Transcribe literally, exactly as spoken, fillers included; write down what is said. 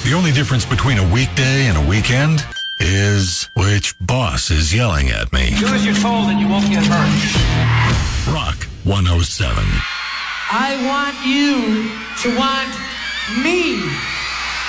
The only difference between a weekday and a weekend is which boss is yelling at me. Do as you're told and you won't get hurt. Rock one oh seven. I want you to want me.